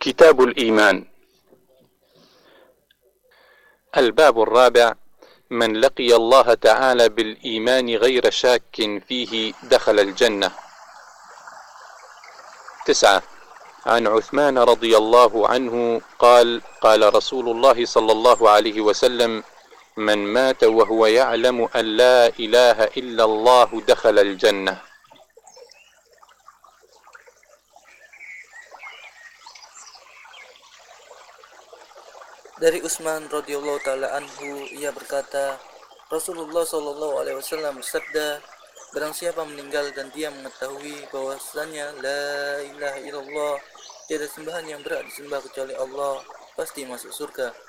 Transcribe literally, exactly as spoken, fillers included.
كتاب الإيمان. الباب الرابع: من لقي الله تعالى بالإيمان غير شاك فيه دخل الجنة. تسعة. عن عثمان رضي الله عنه قال: قال رسول الله صلى الله عليه وسلم: من مات وهو يعلم أن لا إله إلا الله دخل الجنة. Dari Utsman radhiyallahu taala anhu, ia berkata, Rasulullah shallallahu alaihi wasallam bersabda, barang siapa meninggal dan dia mengetahui bahwasanya la ilaha illallah, tiada sembahan yang berhak disembah kecuali Allah, pasti masuk surga.